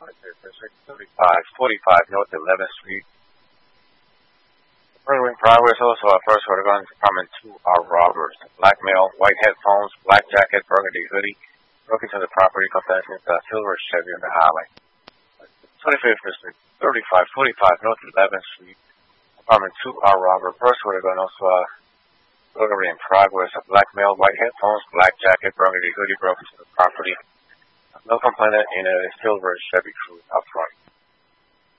District, 3545 North 11th Street. Further in progress, also our first order gun Department 2 are robbers. Black male, white headphones, black jacket, burgundy hoodie, broke into the property possessing a silver Chevy on the highway. 25th District, 3545 North 11th Street. Department 2 are robber. First order gun also burglary in progress. A black male, white headphones, black jacket, burgundy hoodie broke into the property. No complainant in a silver Chevy Cruze out front.